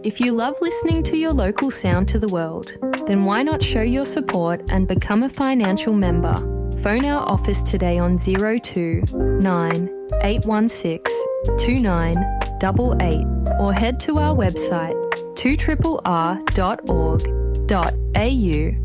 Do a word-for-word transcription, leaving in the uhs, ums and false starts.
If you love listening to your local sound to the world, then why not show your support and become a financial member? Phone our office today on zero two nine eight one six two nine eight eight or head to our website two r r dot org dot a u